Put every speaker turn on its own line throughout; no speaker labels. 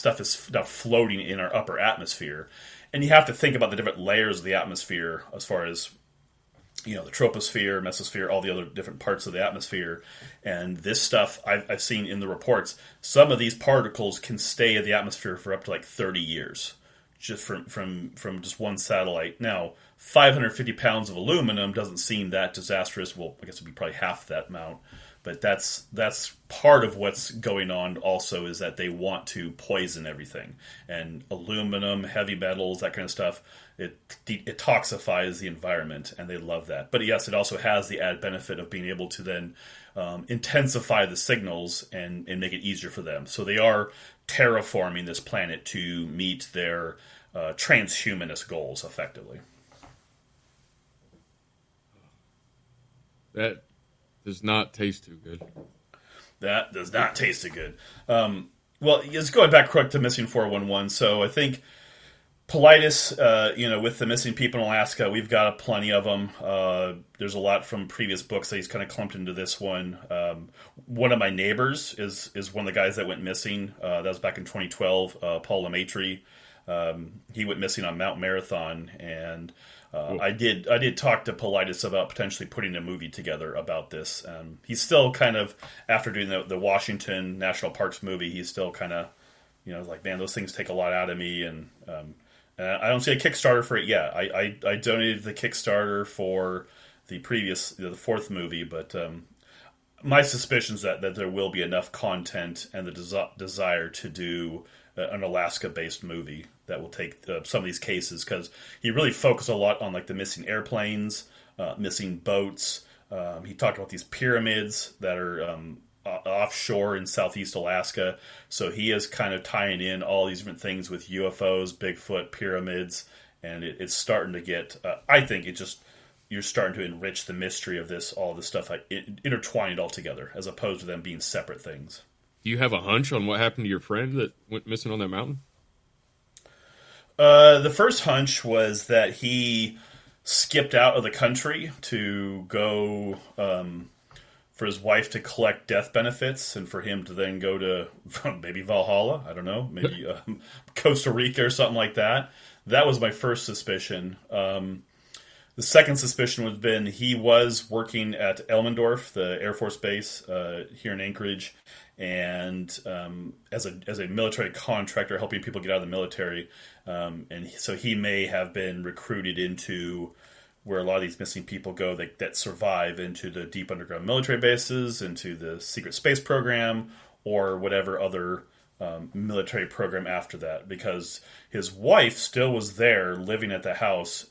stuff is now floating in our upper atmosphere. And you have to think about the different layers of the atmosphere as far as, the troposphere, mesosphere, all the other different parts of the atmosphere. And this stuff I've seen in the reports, some of these particles can stay in the atmosphere for up to like 30 years, just from just one satellite. Now, 550 pounds of aluminum doesn't seem that disastrous. Well, I guess it'd be probably half that amount. But that's part of what's going on also, is that they want to poison everything. And aluminum, heavy metals, that kind of stuff, it toxifies the environment, and they love that. But yes, it also has the added benefit of being able to then intensify the signals and make it easier for them. So they are terraforming this planet to meet their transhumanist goals effectively.
That does not taste too good.
That does not taste too good. Well, just going back quick to Missing 411. So I think Paulides, with the missing people in Alaska, we've got plenty of them. There's a lot from previous books that he's kind of clumped into this one. One of my neighbors is one of the guys that went missing. That was back in 2012. Paul Lemaitre. He went missing on Mount Marathon, and I did talk to Paulides about potentially putting a movie together about this. He's still kind of, after doing the Washington National Parks movie, he's still kind of, like, man, those things take a lot out of me, and I don't see a Kickstarter for it yet. I donated the Kickstarter for the previous, the fourth movie, but my suspicions that there will be enough content and the desire to do an Alaska-based movie that will take some of these cases, because he really focused a lot on like the missing airplanes, missing boats. He talked about these pyramids that are offshore in southeast Alaska. So he is kind of tying in all these different things with UFOs, Bigfoot, pyramids, and it's starting to get. I think you're starting to enrich the mystery of this, all this stuff, intertwined all together, as opposed to them being separate things.
Do you have a hunch on what happened to your friend that went missing on that mountain?
The first hunch was that he skipped out of the country to go for his wife to collect death benefits, and for him to then go to maybe Valhalla. I don't know, maybe Costa Rica or something like that. That was my first suspicion. The second suspicion would have been he was working at Elmendorf, the Air Force Base here in Anchorage, and as a military contractor, helping people get out of the military. And so he may have been recruited into where a lot of these missing people go that survive, into the deep underground military bases, into the secret space program, or whatever other military program after that. Because his wife still was there living at the house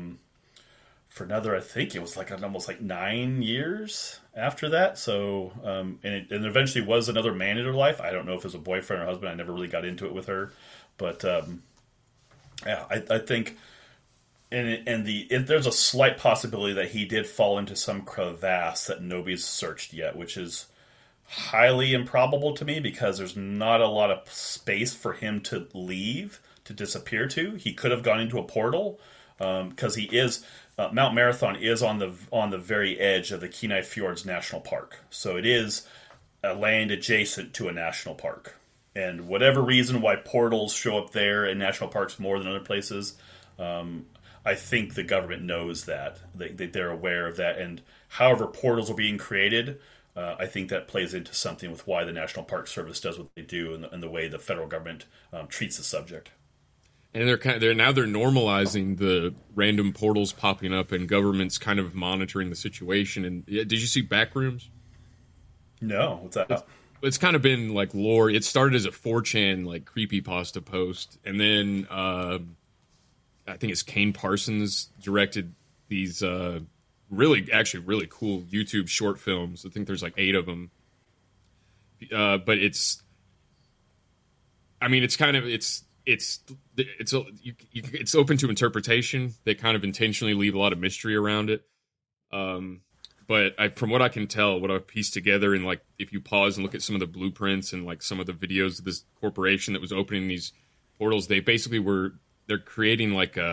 for another, I think it was almost 9 years after that. So, and it eventually was another man in her life. I don't know if it was a boyfriend or husband. I never really got into it with her, but yeah, I think, there's a slight possibility that he did fall into some crevasse that nobody's searched yet, which is highly improbable to me, because there's not a lot of space for him to leave, to disappear to. He could have gone into a portal, because he is. Mount Marathon is on the very edge of the Kenai Fjords National Park, so it is a land adjacent to a national park. And whatever reason why portals show up there in national parks more than other places, I think the government knows that. They're aware of that. And however portals are being created, I think that plays into something with why the National Park Service does what they do, and the way the federal government treats the subject.
And they're normalizing the random portals popping up, and governments kind of monitoring the situation. And did you see Backrooms?
No, what's that?
It's kind of been like lore. It started as a 4chan creepypasta post, and then I think it's Kane Parsons directed these really cool YouTube short films. I think there's 8 of them. But it's open to interpretation. They kind of intentionally leave a lot of mystery around it. But from what I can tell, what I've pieced together, and if you pause and look at some of the blueprints and some of the videos of this corporation that was opening these portals, they basically they're creating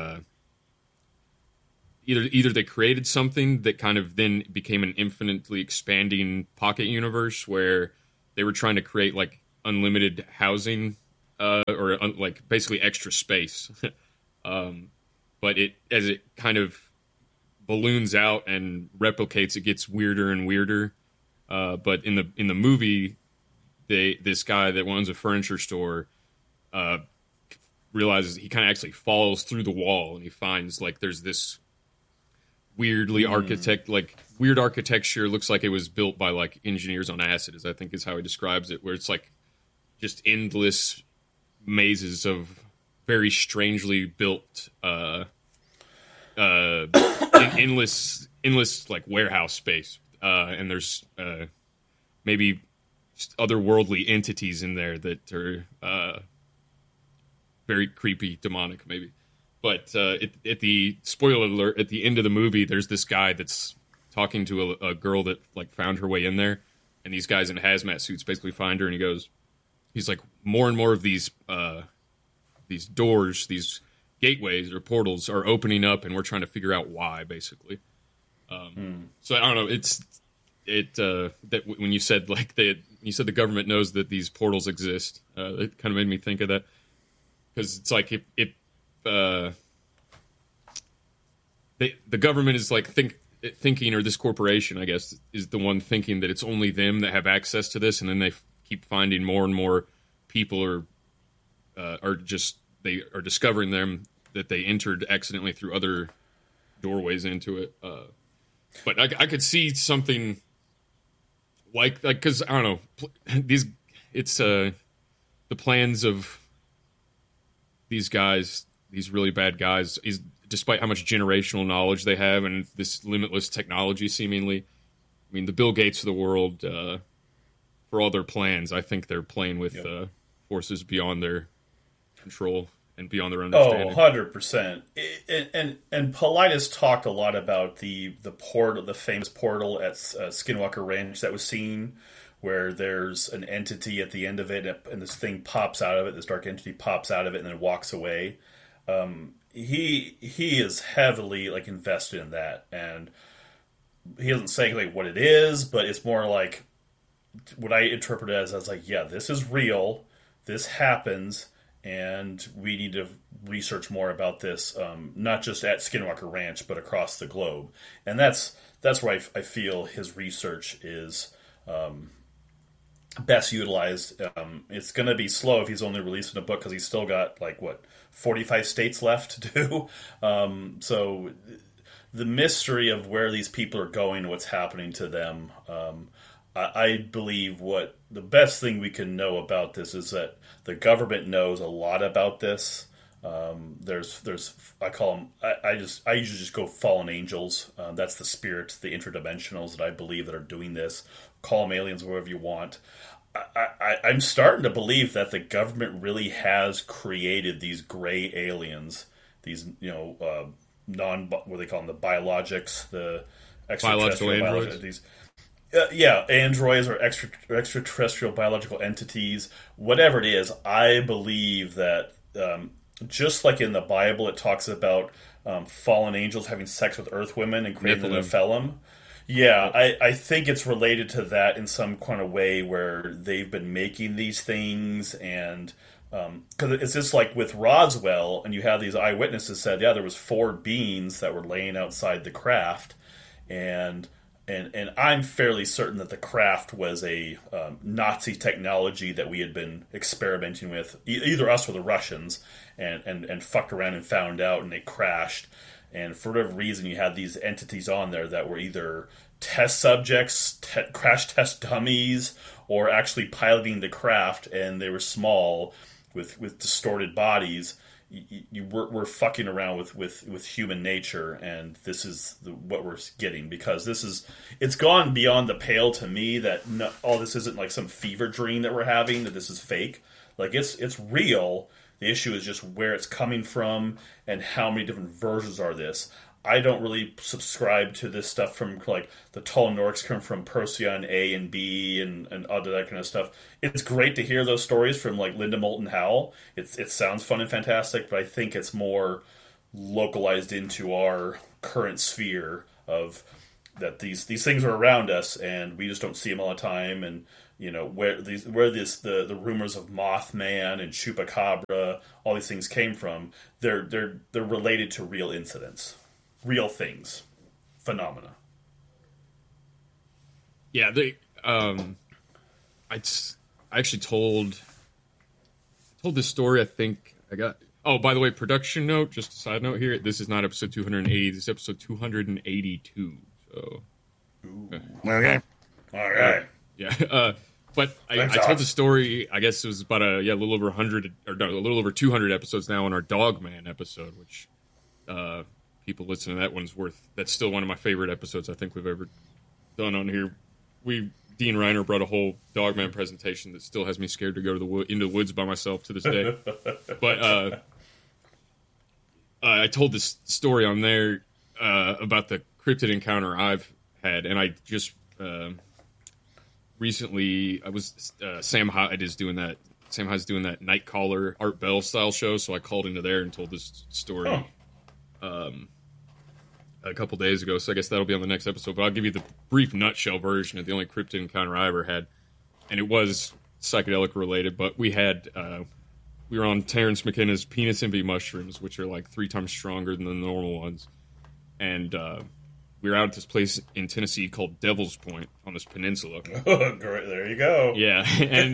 either they created something that kind of then became an infinitely expanding pocket universe where they were trying to create unlimited housing or like basically extra space. But as it kind of balloons out and replicates, it gets weirder and weirder. But in the movie, this guy that owns a furniture store realizes he kind of actually falls through the wall, and he finds like there's this weird architecture. Looks like it was built by like engineers on acid, I think is how he describes it, where it's like just endless mazes of very strangely built endless like warehouse space, and there's maybe just otherworldly entities in there that are very creepy, demonic maybe. But at the spoiler alert, at the end of the movie, there's this guy that's talking to a girl that like found her way in there, and these guys in hazmat suits basically find her, and he's like, more and more of these doors, these gateways or portals are opening up, and we're trying to figure out why, basically. So I don't know. That when you said the government knows that these portals exist, it kind of made me think of that, because it's like if the government is like thinking, or this corporation, I guess, is the one thinking that it's only them that have access to this, and then they keep finding more and more people are discovering them, that they entered accidentally through other doorways into it. But I could see something like because I don't know, the plans of these guys, these really bad guys, is despite how much generational knowledge they have and this limitless technology, seemingly. I mean, the Bill Gates of the world, for all their plans, I think they're playing with forces beyond their control and beyond their understanding.
100%. And Paulides talked a lot about the famous portal at Skinwalker Ranch that was seen, where there's an entity at the end of it, and this thing pops out of it, this dark entity pops out of it, and then walks away. He is heavily like invested in that, and he doesn't say like what it is, but it's more like what I interpret it as like, yeah, this is real, this happens, and we need to research more about this, not just at Skinwalker Ranch, but across the globe. And that's where I feel his research is best utilized. It's going to be slow if he's only releasing a book, because he's still got 45 states left to do. So the mystery of where these people are going, what's happening to them, I believe what the best thing we can know about this is that the government knows a lot about this. There's I call them, I usually just go fallen angels. That's the spirits, the interdimensionals that I believe that are doing this. Call them aliens, whatever you want. I'm starting to believe that the government really has created these gray aliens, these what they call them, the biologics, the
biological androids.
These androids or extraterrestrial biological entities, whatever it is. I believe that just like in the Bible, it talks about fallen angels having sex with earth women and creating the Nephilim. Yeah, I think it's related to that in some kind of way, where they've been making these things, and because it's just like with Roswell, and you have these eyewitnesses said, yeah, there was 4 beings that were laying outside the craft, and I'm fairly certain that the craft was a Nazi technology that we had been experimenting with, either us or the Russians, and fucked around and found out, and it crashed. And for whatever reason, you had these entities on there that were either test subjects, crash test dummies, or actually piloting the craft, and they were small with distorted bodies. We're fucking around with human nature, and this is what we're getting, because it's gone beyond the pale to me that this isn't like some fever dream that we're having, that this is fake. Like it's real. The issue is just where it's coming from and how many different versions are this. I don't really subscribe to this stuff from like the tall Norks come from Procyon A and B and all that kind of stuff. It's great to hear those stories from like Linda Moulton Howe. It sounds fun and fantastic, but I think it's more localized into our current sphere of that these things are around us, and we just don't see them all the time. And where the rumors of Mothman and Chupacabra, all these things came from. They're related to real incidents, real things, phenomena.
Yeah, I actually told this story. I think I got. Oh, by the way, production note. Just a side note here. This is not episode 280. This is episode 282. So.
Okay. All right.
Yeah. But I told the story. I guess it was about a little over 100 or no, a little over 200 episodes now on our Dogman episode, which people listen to that one's that's still one of my favorite episodes I think we've ever done on here. Dean Reiner brought a whole Dogman presentation that still has me scared to go to into the woods by myself to this day. But I told this story on there about the cryptid encounter I've had, and I just recently I was Sam Hyde is doing that. Sam Hyde's doing that Nightcaller Art Bell style show, so I called into there and told this story. A couple days ago, so I guess that'll be on the next episode. But I'll give you the brief nutshell version of the only cryptid encounter I ever had, and it was psychedelic related. But we were on Terrence McKenna's penis envy mushrooms, which are like 3 times stronger than the normal ones, and we were out at this place in Tennessee called Devil's Point on this peninsula.
Great, there you go.
Yeah, and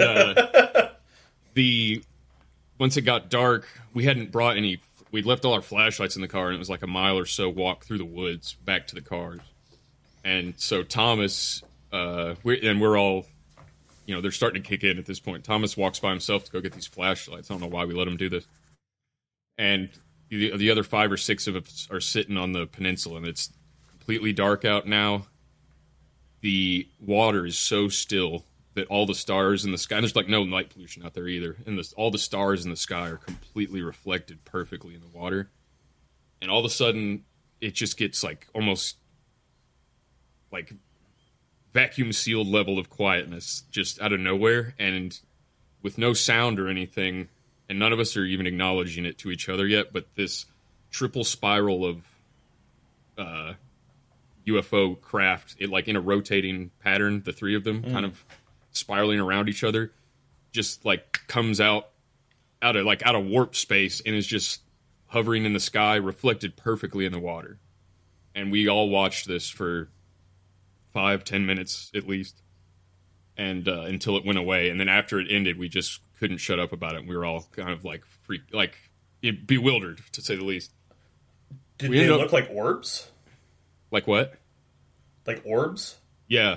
once it got dark, we hadn't brought any. We'd left all our flashlights in the car, and it was like a mile or so walk through the woods back to the cars. And so Thomas, we're all, they're starting to kick in at this point. Thomas walks by himself to go get these flashlights. I don't know why we let him do this. And the other 5 or 6 of us are sitting on the peninsula, and it's completely dark out now. The water is so still that all the stars in the sky, and there's like no light pollution out there either, and all the stars in the sky are completely reflected perfectly in the water. And all of a sudden, it just gets like almost like vacuum sealed level of quietness just out of nowhere, and with no sound or anything, and none of us are even acknowledging it to each other yet, but this triple spiral of UFO craft, it like in a rotating pattern, the 3 of them kind of spiraling around each other, just like comes out of warp space and is just hovering in the sky, reflected perfectly in the water. And we all watched this for 5-10 minutes at least, and until it went away. And then after it ended, we just couldn't shut up about it. And we were all kind of like bewildered, to say the least.
Did they look like orbs?
Like what?
Like orbs?
Yeah,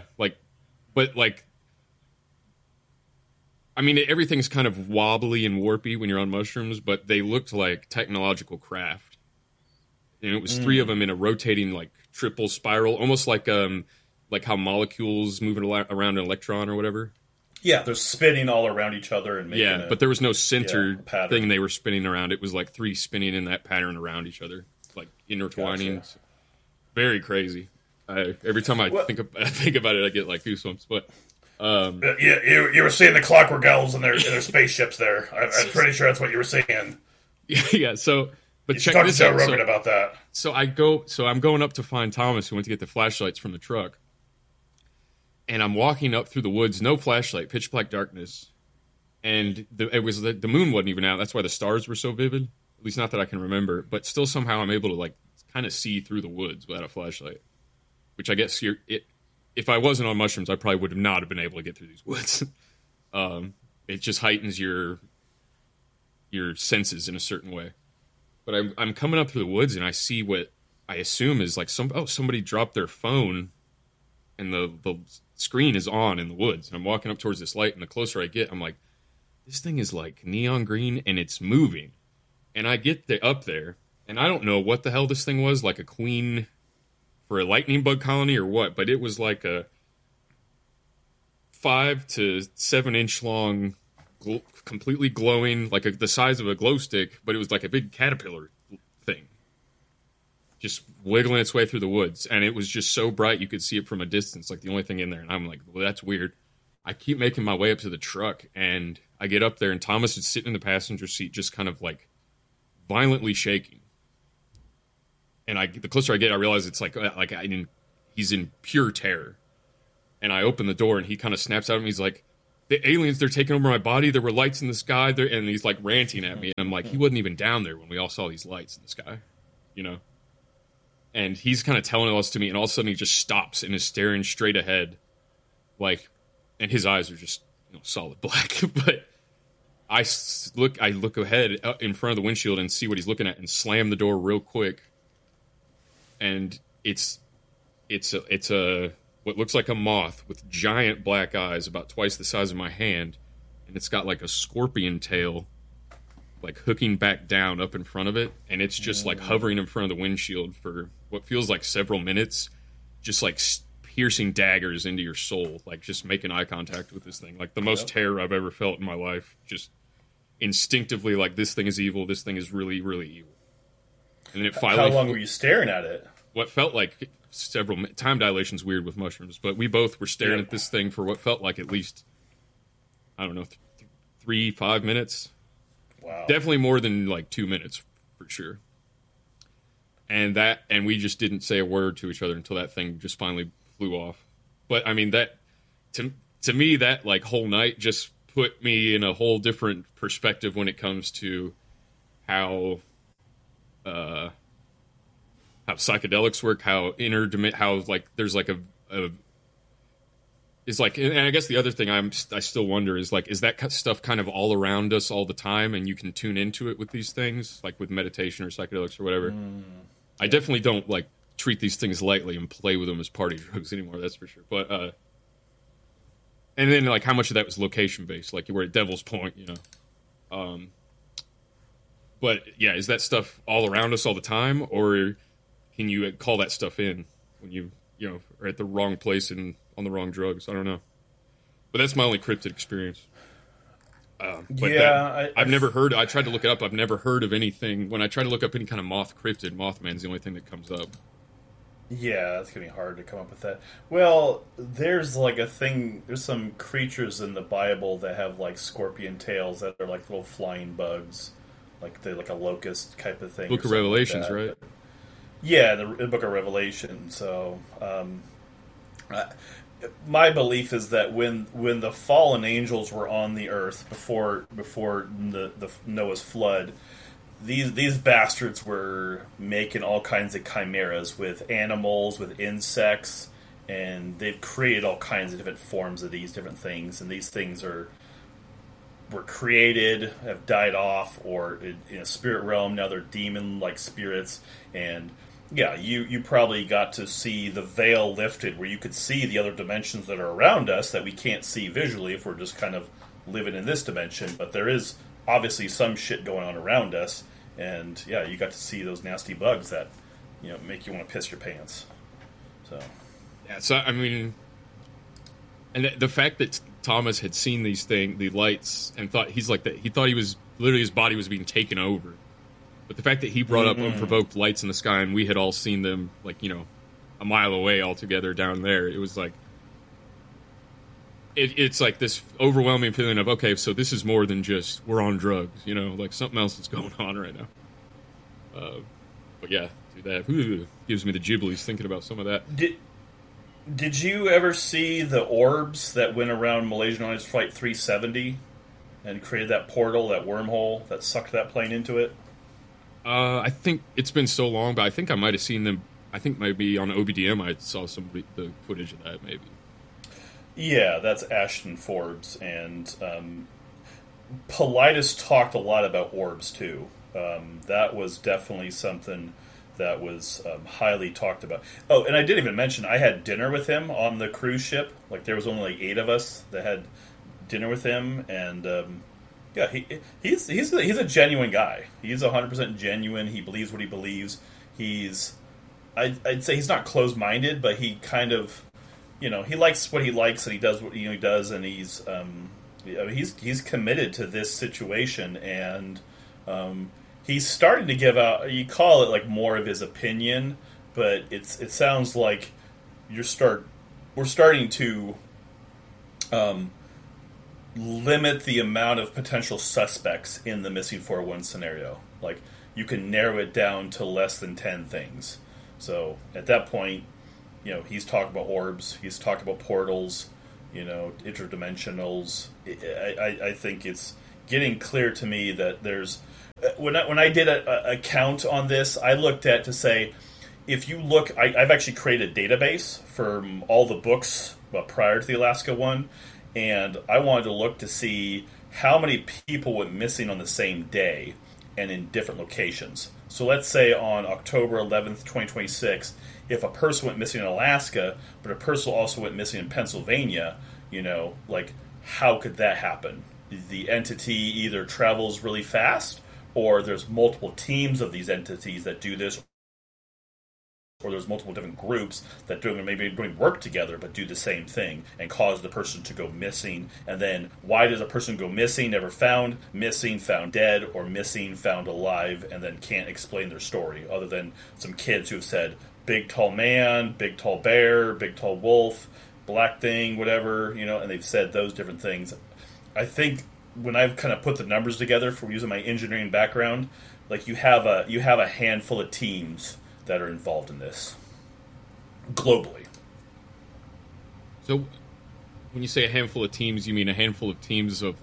I mean, everything's kind of wobbly and warpy when you're on mushrooms, but they looked like technological craft. And it was 3 of them in a rotating, like, triple spiral, almost like how molecules move around an electron or whatever.
Yeah, they're spinning all around each other and making
but there was no center
pattern.
Thing they were spinning around. It was like 3 spinning in that pattern around each other, like intertwining.
Gotcha.
Very crazy. Every time I think about it, I get like goosebumps. But
you were seeing the Clockwork Elves and their spaceships there. I'm pretty sure that's what you were saying.
Yeah. So, but check
talk
this
to Joe
out.
Rogan about that.
So I'm going up to find Thomas, who went to get the flashlights from the truck, and I'm walking up through the woods, no flashlight, pitch black darkness, and the moon wasn't even out. That's why the stars were so vivid. At least not that I can remember. But still, somehow I'm able to like kind of see through the woods without a flashlight. Which I guess if I wasn't on mushrooms, I probably would not have been able to get through these woods. It just heightens your senses in a certain way. But I'm coming up through the woods and I see what I assume is like somebody dropped their phone and the screen is on in the woods. And I'm walking up towards this light, and the closer I get, I'm like, this thing is like neon green and it's moving. And I get up there, and I don't know what the hell this thing was, like a queen for a lightning bug colony or what, but it was like a 5 to 7 inch long, completely glowing, like the size of a glow stick, but it was like a big caterpillar thing, just wiggling its way through the woods. And it was just so bright you could see it from a distance, like the only thing in there. And I'm like, well, that's weird. I keep making my way up to the truck, and I get up there, and Thomas is sitting in the passenger seat, just kind of like violently shaking. And the closer I get, I realize it's he's in pure terror. And I open the door, and he kind of snaps out at me. He's like, the aliens, they're taking over my body. There were lights in the sky. And he's like ranting at me. And I'm like, he wasn't even down there when we all saw these lights in the sky, you know? And he's kind of telling all this to me. And all of a sudden he just stops and is staring straight ahead. Like, and his eyes are just, you know, solid black. But I look ahead in front of the windshield and see what he's looking at and slam the door real quick. And it's a what looks like a moth with giant black eyes about twice the size of my hand, and it's got like a scorpion tail like hooking back down up in front of it, and it's just like hovering in front of the windshield for what feels like several minutes, just like piercing daggers into your soul, like just making eye contact with this thing. Like the most terror I've ever felt in my life, just instinctively like, this thing is evil, this thing is really, really evil. And then it finally...
How long were you staring at it?
What felt like several... Time dilation's weird with mushrooms, but we both were staring at this thing for what felt like at least, I don't know, 3-5 minutes.
Wow.
Definitely more than like 2 minutes, for sure. And we just didn't say a word to each other until that thing just finally flew off. But I mean, that to me, that like whole night just put me in a whole different perspective when it comes to how psychedelics work, how like there's like a it's like, and I guess the other thing I still wonder is like, is that stuff kind of all around us all the time, and you can tune into it with these things, like with meditation or psychedelics or whatever. I definitely don't like treat these things lightly and play with them as party drugs anymore, that's for sure. But and then like how much of that was location based, like you were at Devil's Point, you know. But yeah, is that stuff all around us all the time, or can you call that stuff in when you know are at the wrong place and on the wrong drugs? I don't know. But that's my only cryptid experience. I've never heard. I tried to look it up. I've never heard of anything. When I try to look up any kind of moth cryptid, Mothman's the only thing that comes up.
Yeah, it's gonna be hard to come up with that. Well, there's like a thing. There's some creatures in the Bible that have like scorpion tails that are like little flying bugs, like they're like a locust type of thing.
Book of Revelations,
like
right?
But, yeah, the Book of Revelation. So, my belief is that when the fallen angels were on the earth before the Noah's flood, these bastards were making all kinds of chimeras with animals, with insects, and they've created all kinds of different forms of these different things. And these things were created, have died off, or in a spirit realm now they're demon-like spirits. And yeah, you probably got to see the veil lifted where you could see the other dimensions that are around us that we can't see visually if we're just kind of living in this dimension. But there is obviously some shit going on around us, and yeah, you got to see those nasty bugs that, you know, make you want to piss your pants. So
yeah, so I mean, and the fact that Thomas had seen the lights, and thought he thought he was literally, his body was being taken over. But the fact that he brought up unprovoked lights in the sky, and we had all seen them, like, you know, a mile away altogether down there, it was like, it's like this overwhelming feeling of, okay, so this is more than just we're on drugs, you know, like something else is going on right now. But yeah, that gives me the giblies thinking about some of that.
Did you ever see the orbs that went around Malaysian Airlines Flight 370 and created that portal, that wormhole that sucked that plane into it?
I think it's been so long, but I think I might have seen them. I think maybe on OBDM I saw the footage of that, maybe.
Yeah, that's Ashton Forbes, and Paulides talked a lot about orbs, too. That was definitely something that was highly talked about. Oh, and I didn't even mention, I had dinner with him on the cruise ship. Like, there was only like 8 of us that had dinner with him, and yeah, he's a genuine guy. He's 100% genuine. He believes what he believes. I'd say he's not closed-minded, but he kind of, you know, he likes what he likes, and he does what he does, and he's committed to this situation, and he's starting to give out. You call it like more of his opinion, but it sounds like we're starting to limit the amount of potential suspects in the missing 401 scenario. Like, you can narrow it down to less than 10 things. So at that point, you know, he's talking about orbs, he's talking about portals, interdimensionals. I think it's getting clear to me that there's when I did a count on this, I looked at to say if you look, I've actually created a database for all the books prior to the Alaska one, and I wanted to look to see how many people went missing on the same day and in different locations. So let's say on October 11th, 2026, if a person went missing in Alaska, but a person also went missing in Pennsylvania, how could that happen? The entity either travels really fast, or there's multiple teams of these entities that do this, or there's multiple different groups that maybe doing work together but do the same thing and cause the person to go missing. And then why does a person go missing, never found, missing, found dead, or missing, found alive, and then can't explain their story other than some kids who have said big tall man, big tall bear, big tall wolf, black thing, whatever, and they've said those different things. I think when I've kind of put the numbers together for using my engineering background, you have a handful of teams that are involved in this globally.
So, when you say a handful of teams, you mean a handful of teams of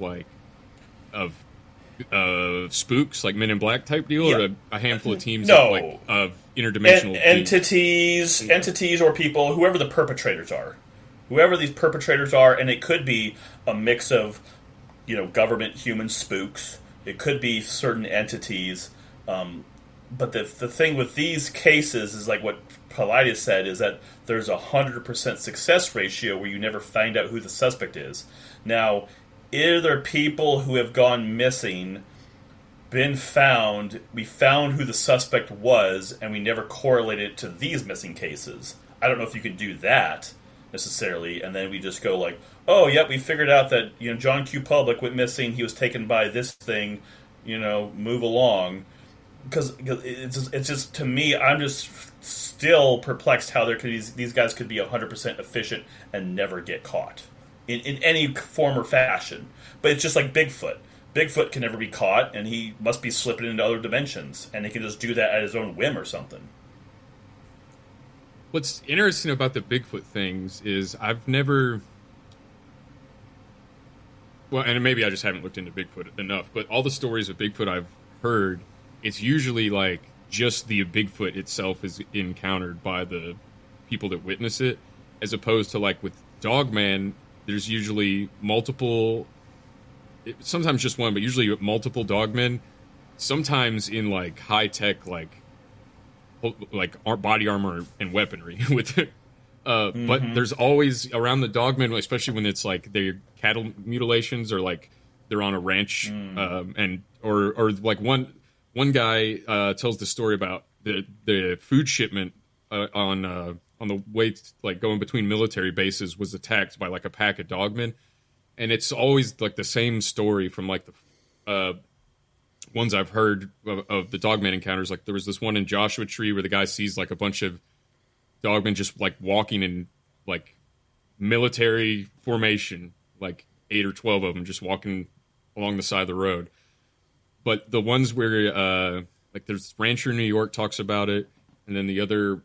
spooks, like Men in Black type deal,
yeah.
or a handful of teams of interdimensional
entities or people, whoever the perpetrators are, whoever these perpetrators are, and it could be a mix of government human spooks. It could be certain entities. But the thing with these cases is like what Paulides said, is that there's a 100% success ratio where you never find out who the suspect is. Now, are there people who have gone missing, been found, we found who the suspect was, and we never correlated it to these missing cases? I don't know if you could do that necessarily, and then we just go like, oh, yep, we figured out that John Q. Public went missing, he was taken by this thing, move along. Because it's just, to me, I'm just still perplexed how these guys could be 100% efficient and never get caught in any form or fashion. But it's just like Bigfoot. Bigfoot can never be caught, and he must be slipping into other dimensions, and he can just do that at his own whim or something.
What's interesting about the Bigfoot things is I've never... Well, and maybe I just haven't looked into Bigfoot enough, but all the stories of Bigfoot I've heard, it's usually like just the Bigfoot itself is encountered by the people that witness it, as opposed to like with Dogman, there's usually multiple, sometimes just one, but usually multiple dogmen, sometimes in like high tech, like body armor and weaponry with it. But there's always around the dogmen, especially when it's like they're cattle mutilations or like they're on a ranch, and or like one guy tells the story about the food shipment on the way like going between military bases was attacked by like a pack of dogmen, and it's always like the same story from like the ones I've heard of the dogman encounters. Like there was this one in Joshua Tree where the guy sees like a bunch of dogmen just like walking in like military formation, like 8 or 12 of them just walking along the side of the road. But the ones where, like, there's Rancher, New York talks about it, and then the other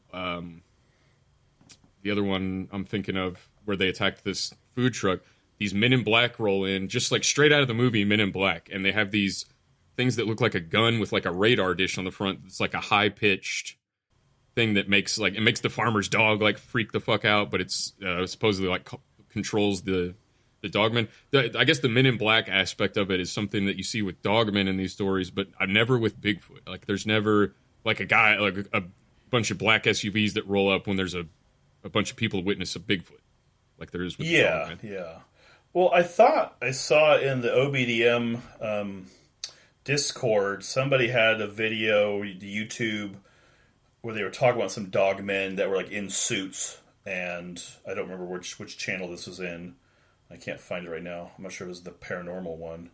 one I'm thinking of where they attacked this food truck. These Men in Black roll in, just like straight out of the movie Men in Black, and they have these things that look like a gun with like a radar dish on the front. It's like a high pitched thing that makes like it makes the farmer's dog like freak the fuck out, but it's supposedly like controls the dogmen. I guess the Men in Black aspect of it is something that you see with dogmen in these stories, but I'm never with Bigfoot. Like, there's never like a guy, like a bunch of black SUVs that roll up when there's a bunch of people witness a Bigfoot, like there is with the dogmen.
Yeah. Well, I thought I saw in the OBDM Discord somebody had a video, YouTube, where they were talking about some dogmen that were like in suits, and I don't remember which channel this was in. I can't find it right now. I'm not sure it was the paranormal one.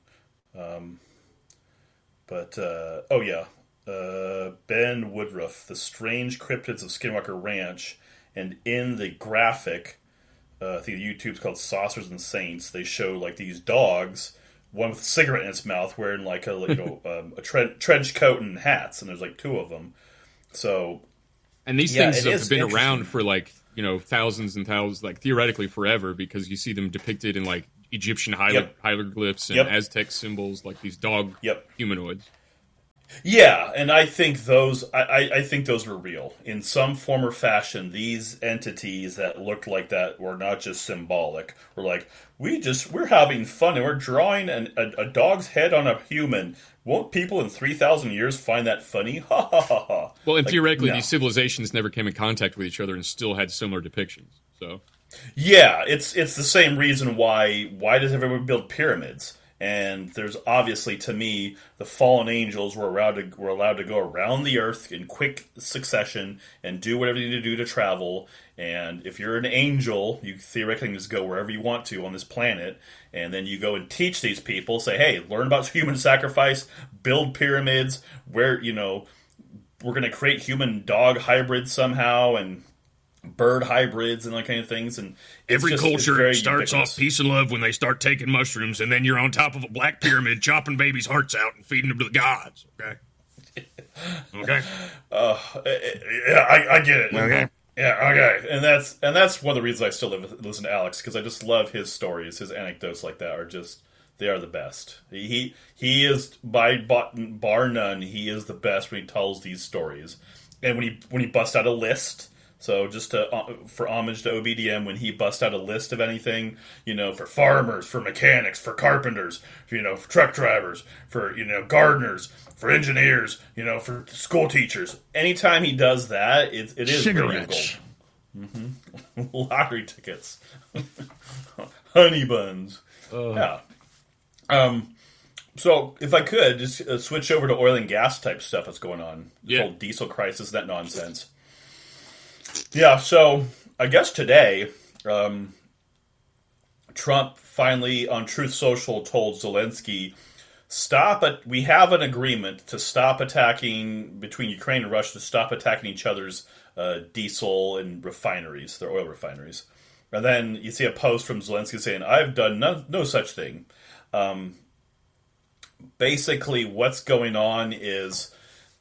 Ben Woodruff, The Strange Cryptids of Skinwalker Ranch. And in the graphic, I think YouTube's called Saucers and Saints, they show like these dogs, one with a cigarette in its mouth, wearing like a trench coat and hats, and there's like two of them. So,
and these things have been around for like thousands and thousands, like theoretically forever, because you see them depicted in like Egyptian hieroglyphs and Aztec symbols, like these dog humanoids.
Yeah, and I think I think those were real in some form or fashion. These entities that looked like that were not just symbolic. We're like, we're having fun and we're drawing a dog's head on a human. Won't people in 3,000 years find that funny? Ha ha ha ha.
Well, and theoretically, these civilizations never came in contact with each other and still had similar depictions. So,
yeah, it's the same reason why does everyone build pyramids? And there's obviously, to me, the fallen angels were allowed to go around the earth in quick succession and do whatever you need to do to travel. And if you're an angel, you theoretically can just go wherever you want to on this planet. And then you go and teach these people, say, hey, learn about human sacrifice, build pyramids, we're going to create human-dog hybrids somehow, and bird hybrids and that kind of things. And
every culture starts off peace and love when they start taking mushrooms, and then you're on top of a black pyramid chopping babies' hearts out and feeding them to the gods. Okay.
Yeah, I get it.
Okay.
Yeah, okay. And that's one of the reasons I still listen to Alex, because I just love his stories. His anecdotes like that they are the best. He is, by bar none, he is the best when he tells these stories. And when he busts out a list. So just for homage to OBDM, when he busts out a list of anything, for farmers, for mechanics, for carpenters, for truck drivers, for, gardeners, for engineers, for school teachers. Anytime he does that, it is
cigarettes.
Mm-hmm. Lottery tickets. Honey buns. Yeah. So if I could, just switch over to oil and gas type stuff that's going on. The whole diesel crisis, that nonsense. Yeah, so I guess today, Trump finally on Truth Social told Zelensky, we have an agreement to stop attacking, between Ukraine and Russia, to stop attacking each other's diesel and refineries, their oil refineries. And then you see a post from Zelensky saying, I've done no such thing. Basically, what's going on is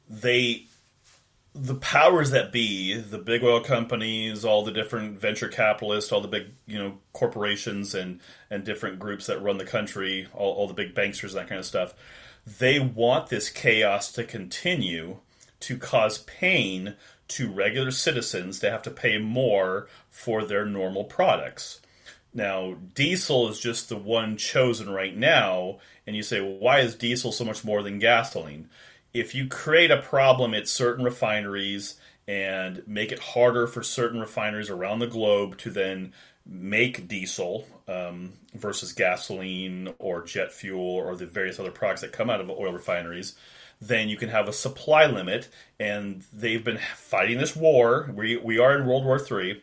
the powers that be, the big oil companies, all the different venture capitalists, all the big corporations and different groups that run the country, all the big banksters and that kind of stuff, they want this chaos to continue to cause pain to regular citizens to have to pay more for their normal products. Now, diesel is just the one chosen right now, and you say, well, why is diesel so much more than gasoline? If you create a problem at certain refineries and make it harder for certain refineries around the globe to then make diesel versus gasoline or jet fuel or the various other products that come out of oil refineries, then you can have a supply limit. And they've been fighting this war. We are in World War III.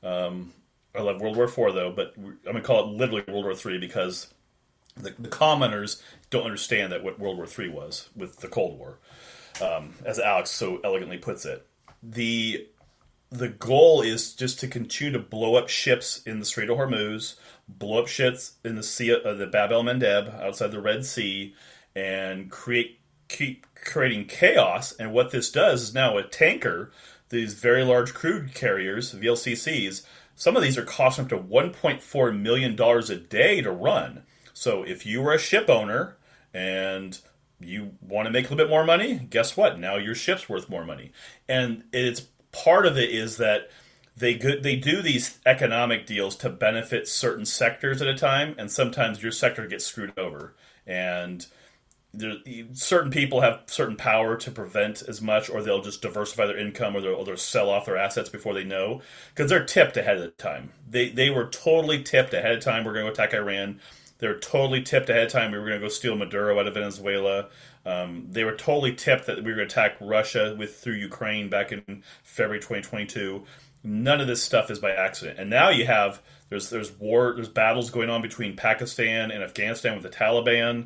I love World War IV, though, but I'm going to call it literally World War III because the commenters don't understand that what World War III was with the Cold War, as Alex so elegantly puts it. The goal is just to continue to blow up ships in the Strait of Hormuz, blow up ships in the Sea, the Bab el-Mandeb outside the Red Sea, and keep creating chaos. And what this does is now a tanker, these very large crude carriers, VLCCs, some of these are costing up to $1.4 million a day to run. So if you were a ship owner and you want to make a little bit more money, guess what? Now your ship's worth more money. And it's part of it is that they do these economic deals to benefit certain sectors at a time, and sometimes your sector gets screwed over. And certain people have certain power to prevent as much, or they'll just diversify their income, or they'll sell off their assets before they know, because they're tipped ahead of time. They were totally tipped ahead of time. We're going to attack Iran. They were totally tipped ahead of time. We were going to go steal Maduro out of Venezuela. They were totally tipped that we were going to attack Russia through Ukraine back in February 2022. None of this stuff is by accident. And now you have there's battles going on between Pakistan and Afghanistan with the Taliban.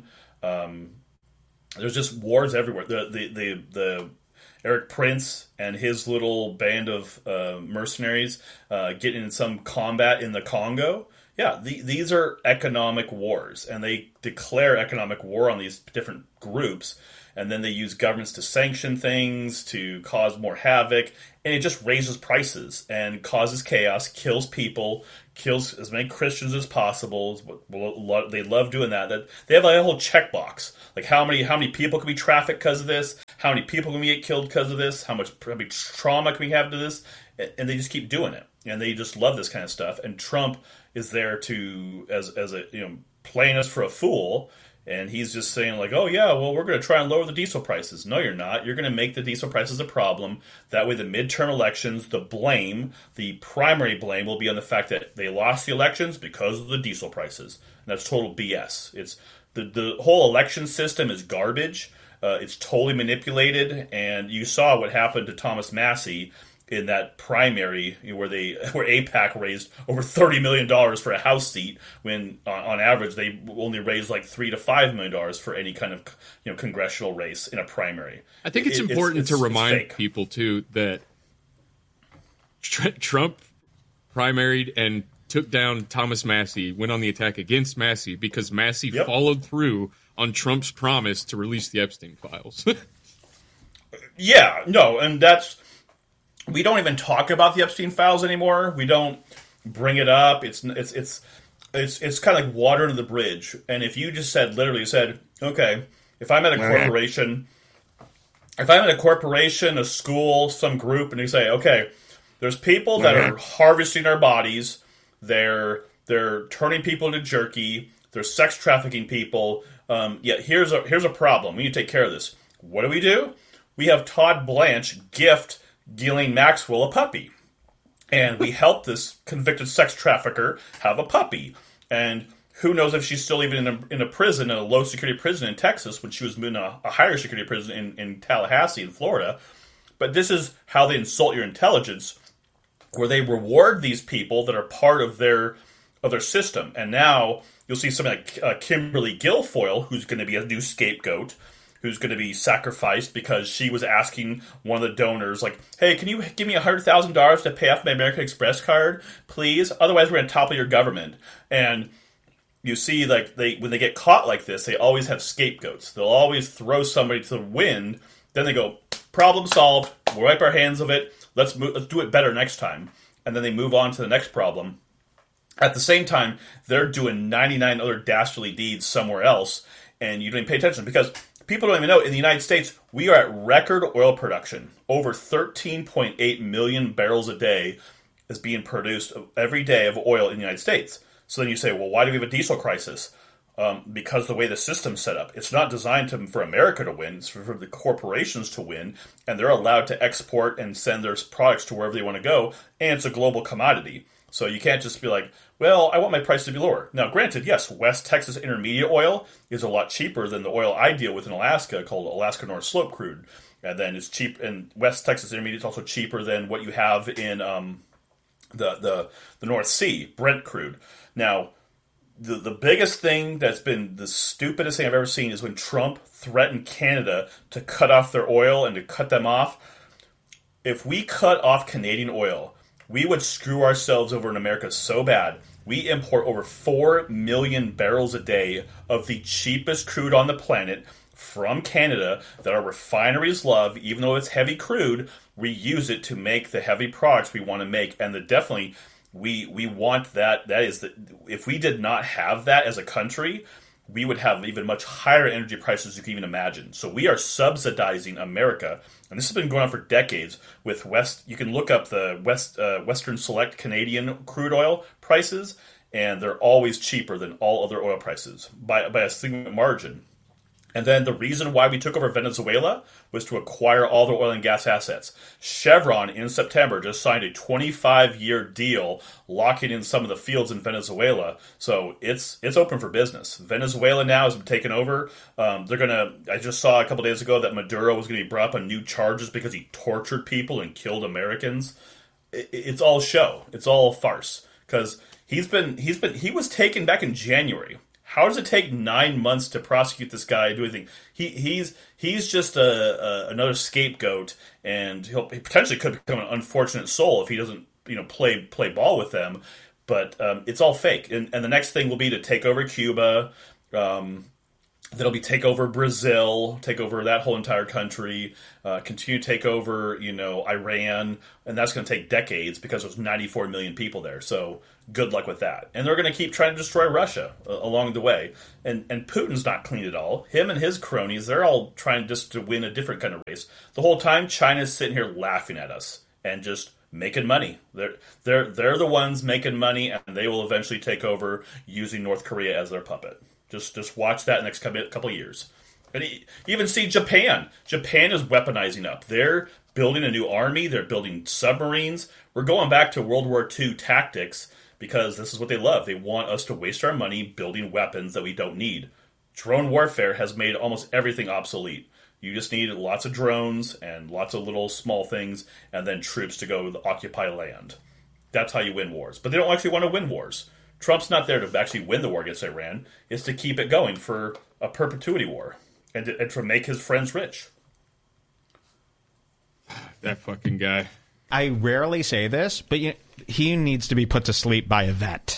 There's just wars everywhere. The Eric Prince and his little band of mercenaries getting in some combat in the Congo. Yeah, these are economic wars, and they declare economic war on these different groups. and then they use governments to sanction things to cause more havoc, and it just raises prices and causes chaos, kills people, kills as many Christians as possible. They love doing that. That they have like a whole checkbox, like how many people can be trafficked because of this, how many people can we get killed because of this, how much trauma can we have to this, and they just keep doing it, and they just love this kind of stuff. And Trump is there to as a playing us for a fool. And he's just saying like, oh yeah, well, we're going to try and lower the diesel prices. No, you're not. You're going to make the diesel prices a problem. That way the midterm elections, the primary blame will be on the fact that they lost the elections because of the diesel prices. And that's total BS. It's the whole election system is garbage. It's totally manipulated. And you saw what happened to Thomas Massie in that primary where AIPAC raised over $30 million for a House seat, when on average they only raise like $3 to $5 million for any kind of congressional race in a primary.
I think it's important to remind people too that Trump primaried and took down Thomas Massie, went on the attack against Massie because Massie followed through on Trump's promise to release the Epstein files.
Yeah, no, and we don't even talk about the Epstein files anymore. We don't bring it up. It's kind of like water under the bridge. And if you just literally said, okay, if I'm at a corporation, a school, some group, and you say, okay, there's people that are harvesting our bodies, they're turning people into jerky, they're sex trafficking people. Here's a problem. We need to take care of this. What do? We have Todd Blanche gift Ghislaine Maxwell a puppy. And we helped this convicted sex trafficker have a puppy. And who knows if she's still even in a prison, in a low-security prison in Texas, when she was moved to a higher-security prison in Tallahassee in Florida. But this is how they insult your intelligence, where they reward these people that are part of their system. And now you'll see something like Kimberly Guilfoyle, who's going to be a new scapegoat, who's going to be sacrificed because she was asking one of the donors, like, hey, can you give me $100,000 to pay off my American Express card, please? Otherwise, we're going to topple your government. And you see, like, when they get caught like this, they always have scapegoats. They'll always throw somebody to the wind. Then they go, problem solved. We'll wipe our hands of it. Let's do it better next time. And then they move on to the next problem. At the same time, they're doing 99 other dastardly deeds somewhere else, and you don't even pay attention because people don't even know, in the United States, we are at record oil production. Over 13.8 million barrels a day is being produced every day of oil in the United States. So then you say, well, why do we have a diesel crisis? Because the way the system's set up. It's not designed for America to win. It's for the corporations to win. And they're allowed to export and send their products to wherever they want to go. And it's a global commodity. So you can't just be like, well, I want my price to be lower. Now, granted, yes, West Texas Intermediate oil is a lot cheaper than the oil I deal with in Alaska, called Alaska North Slope crude. And then it's cheap, and West Texas Intermediate is also cheaper than what you have in the North Sea, Brent crude. Now, the biggest thing that's been the stupidest thing I've ever seen is when Trump threatened Canada to cut off their oil and to cut them off. If we cut off Canadian oil, we would screw ourselves over in America so bad. We import over 4 million barrels a day of the cheapest crude on the planet from Canada that our refineries love. Even though it's heavy crude, we use it to make the heavy products we want to make. And we want that. If we did not have that as a country, we would have even much higher energy prices you can even imagine. So we are subsidizing America, and this has been going on for decades. With you can look up the Western Select Canadian crude oil prices, and they're always cheaper than all other oil prices by a significant margin. And then the reason why we took over Venezuela was to acquire all their oil and gas assets. Chevron in September just signed a 25-year deal locking in some of the fields in Venezuela. So it's open for business. Venezuela now has been taken over. I just saw a couple days ago that Maduro was going to be brought up on new charges because he tortured people and killed Americans. It's all show. It's all farce. Because he was taken back in January. How does it take 9 months to prosecute this guy? Do anything? He's just another scapegoat, and he potentially could become an unfortunate soul if he doesn't play ball with them. But it's all fake. And the next thing will be to take over Cuba, That'll be take over Brazil, take over that whole entire country, continue to take over, Iran, and that's going to take decades because there's 94 million people there. So good luck with that. And they're going to keep trying to destroy Russia along the way. And Putin's not clean at all. Him and his cronies, they're all trying just to win a different kind of race. The whole time, China's sitting here laughing at us and just making money. They're the ones making money, and they will eventually take over using North Korea as their puppet. Just watch that next couple of years. And even see Japan. Japan is weaponizing up. They're building a new army. They're building submarines. We're going back to World War II tactics because this is what they love. They want us to waste our money building weapons that we don't need. Drone warfare has made almost everything obsolete. You just need lots of drones and lots of little small things and then troops to go occupy land. That's how you win wars. But they don't actually want to win wars. Trump's not there to actually win the war against Iran. It's to keep it going for a perpetuity war and to make his friends rich.
That fucking guy.
I rarely say this, but he needs to be put to sleep by a vet.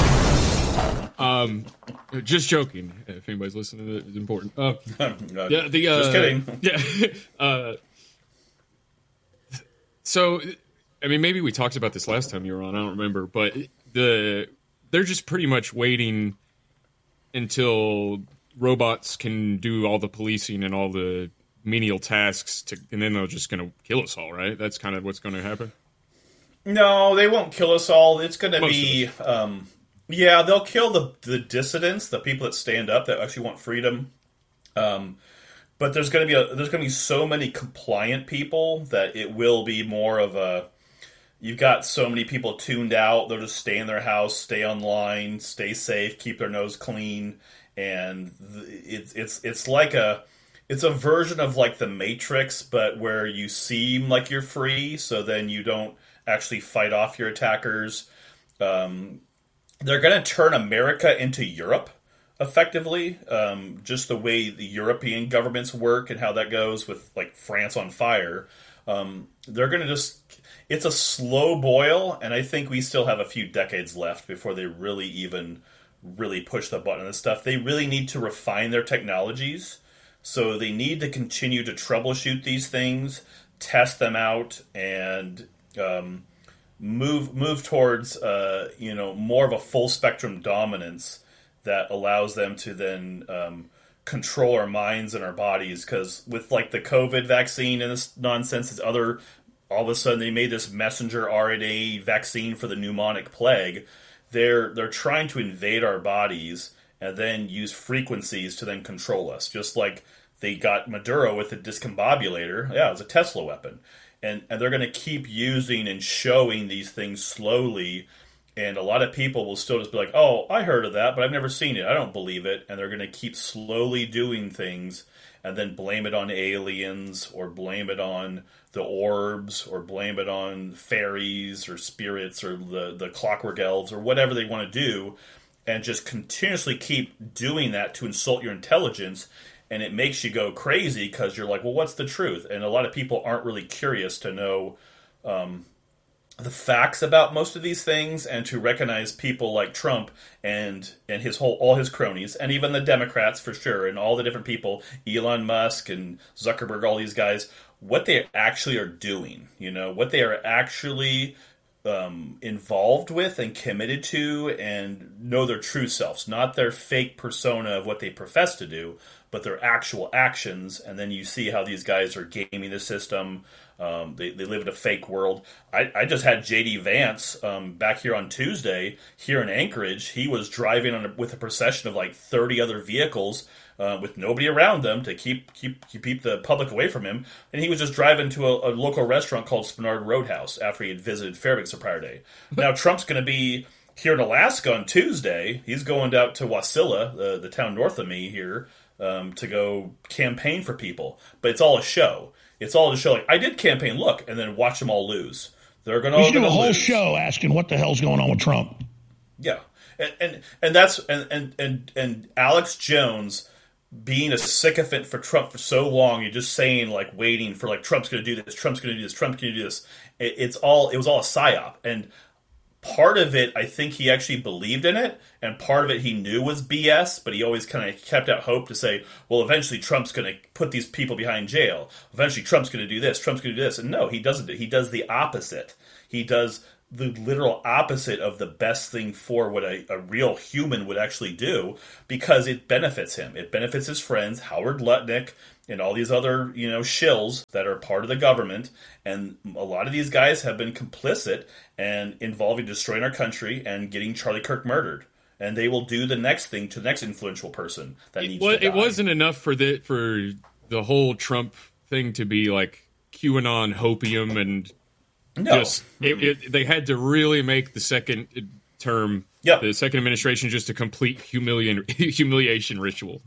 Just joking. If anybody's listening, it's important.
Just kidding.
Yeah. So, I mean, maybe we talked about this last time you were on. I don't remember, but they're just pretty much waiting until robots can do all the policing and all the menial tasks, and then they're just going to kill us all, right? That's kind of what's going to happen?
No, they won't kill us all. It's going to be... they'll kill the dissidents, the people that stand up, that actually want freedom. But there's going to be so many compliant people that it will be more of a... You've got so many people tuned out. They'll just stay in their house, stay online, stay safe, keep their nose clean, and it's like it's a version of like the Matrix, but where you seem like you're free, so then you don't actually fight off your attackers. They're going to turn America into Europe, effectively, just the way the European governments work and how that goes with like France on fire. They're going to just... It's a slow boil, and I think we still have a few decades left before they really push the button on this stuff. They really need to refine their technologies, so they need to continue to troubleshoot these things, test them out, and move towards more of a full spectrum dominance that allows them to then control our minds and our bodies. Because with like the COVID vaccine and this nonsense, all of a sudden they made this messenger RNA vaccine for the pneumonic plague. They're trying to invade our bodies and then use frequencies to then control us. Just like they got Maduro with the discombobulator. Yeah, it was a Tesla weapon. And they're going to keep using and showing these things slowly. And a lot of people will still just be like, oh, I heard of that, but I've never seen it. I don't believe it. And they're going to keep slowly doing things and then blame it on aliens or blame it on the orbs or blame it on fairies or spirits or the clockwork elves or whatever they want to do, and just continuously keep doing that to insult your intelligence. And it makes you go crazy because you're like, well, what's the truth? And a lot of people aren't really curious to know the facts about most of these things and to recognize people like Trump and all his cronies, and even the Democrats for sure, and all the different people, Elon Musk and Zuckerberg, all these guys, what they actually are doing, what they are actually involved with and committed to, and know their true selves, not their fake persona of what they profess to do, but their actual actions. And then you see how these guys are gaming the system. They live in a fake world. I just had J.D. Vance back here on Tuesday here in Anchorage. He was driving with a procession of like 30 other vehicles with nobody around them to keep the public away from him. And he was just driving to a local restaurant called Spenard Roadhouse after he had visited Fairbanks the prior day. Now Trump's going to be here in Alaska on Tuesday. He's going out to Wasilla, the town north of me here, to go campaign for people. But it's all a show. It's all to show, like, I did campaign, look, and then watch them all lose. They're going to all
do a whole
lose.
show asking what the hell's going on with Trump.
Yeah, and that's and Alex Jones being a sycophant for Trump for so long. You're just saying, like, waiting for, like, Trump's going to do this, Trump's going to do this, Trump's going to do this. It was all a psyop. And part of it, I think he actually believed in it, and part of it he knew was BS, but he always kind of kept out hope to say, well, eventually Trump's going to put these people behind jail. Eventually Trump's going to do this, Trump's going to do this. And no, he doesn't. He does the opposite. He does the literal opposite of the best thing for what a real human would actually do, because it benefits him. It benefits his friends, Howard Lutnick, and all these other, shills that are part of the government. And a lot of these guys have been complicit and involved in destroying our country and getting Charlie Kirk murdered. And they will do the next thing to the next influential person that needs to die.
It wasn't enough for the whole Trump thing to be like QAnon hopium and
no.
They had to really make the second term, the second administration, just a complete humiliation ritual.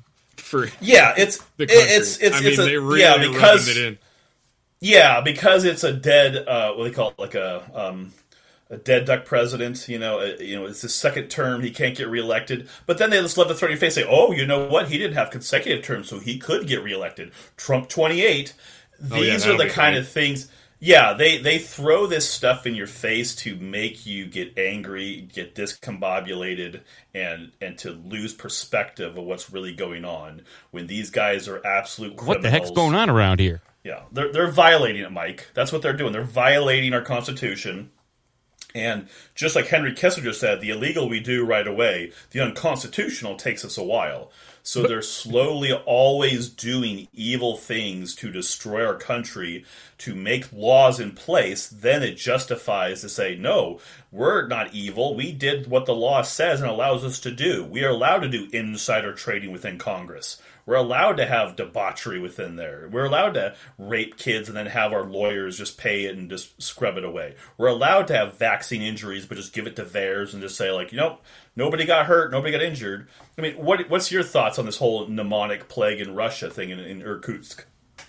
It's
the country. They really rubbing it in.
Yeah, because it's a dead, what they call it, like a dead duck president. It's his second term. He can't get reelected. But then they just love to throw in your face, say, "Oh, you know what? He didn't have consecutive terms, so he could get reelected." Trump 28. These are the kind of things. Yeah, they throw this stuff in your face to make you get angry, get discombobulated, and to lose perspective of what's really going on when these guys are absolute criminals.
What the heck's going on around here?
Yeah, they're violating it, Mike. That's what they're doing. They're violating our Constitution. And just like Henry Kissinger said, the illegal we do right away, the unconstitutional takes us a while. So they're slowly always doing evil things to destroy our country, to make laws in place. Then it justifies to say, no, we're not evil. We did what the law says and allows us to do. We are allowed to do insider trading within Congress. We're allowed to have debauchery within there. We're allowed to rape kids and then have our lawyers just pay it and just scrub it away. We're allowed to have vaccine injuries but just give it to VAERS and just say, like, nobody got hurt, nobody got injured. I mean, what's your thoughts on this whole mnemonic plague in Russia thing in Irkutsk?